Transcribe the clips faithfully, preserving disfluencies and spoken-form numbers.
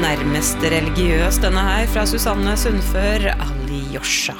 nærmest religiøs denne her fra Susanne Sundfør Alyosha.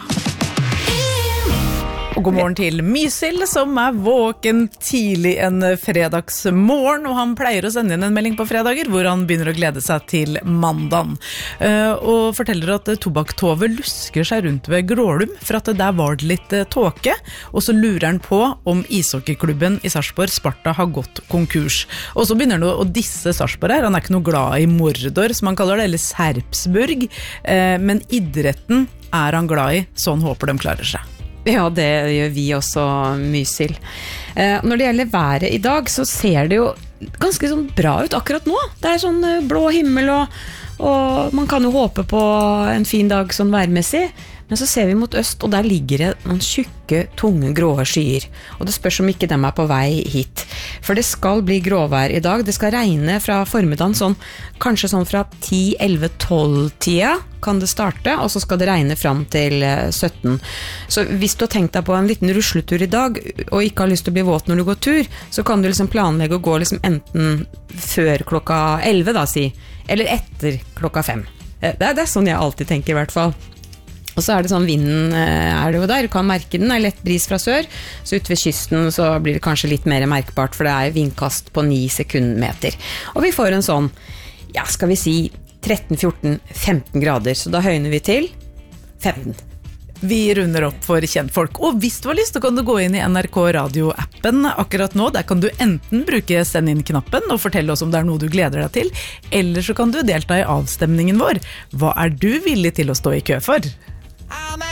Og god morgen til Mysil, som er våken tidlig en fredagsmorgen, og han pleier å sende inn en melding på fredager, hvor han begynner å glede seg til mandagen. Og forteller at Tobakk-Tove lusker seg rundt ved Grålum, for at der var det litt tåke, og så lurer han på om ishockeyklubben i Sarpsborg, Sparta, har gått konkurs. Og så begynner han å disse Sarpsborg her, han er ikke noe glad i Mordor, som han kaller det, eller Serpsburg, men idretten er han glad i, så han håper de klarer seg. Ja, det gjør vi også, Mysil. Eh, når det gjelder været i dag, så ser det jo ganske sånn bra ut akkurat nå. Det er sånn blå himmel, og, og man kan jo håpe på en fin dag sånn værmessig. Men så ser vi mot øst, og der ligger det noen tjukke, tunge, gråe skyer. Og det spørs om ikke de er på vei hit. For det skal bli gråvær i dag. Det skal regne fra formiddagen, sånn, kanskje sånn fra ti, elleve, tolv tida kan det starte, og så skal det regne fram til sytten. Så hvis du har tenkt deg på en liten rusletur i dag, og ikke har lyst til å bli våt når du går tur, så kan du liksom planlegge å gå liksom enten før klokka elleve, da, si, eller etter klokka fem. Det er, det er sånn jeg alltid tenker i hvert fall. Og så er det sånn, vinden er det jo der, du kan merke den, er lett bris fra sør, så ute ved kysten så blir det kanskje litt mer merkbart, for det er vindkast på ni sekundmeter. Og vi får en sånn, ja, skal vi si, tretten, fjorten, femten grader, så da høyner vi til femten. Vi runder opp for kjentfolk, og hvis du har lyst, så kan du gå inn i N R K Radio-appen akkurat nå. Der kan du enten bruke send inn-knappen og fortelle oss om det er noe du gleder deg til, eller så kan du delta i avstemningen vår. Hva er du villig til å stå i kø for?